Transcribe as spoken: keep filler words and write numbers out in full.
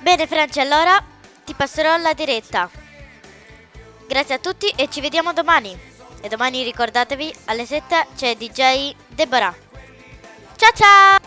Bene Franci, allora ti passerò la diretta. Grazie a tutti e ci vediamo domani. E domani ricordatevi, alle sette c'è D J Deborah. Ciao ciao!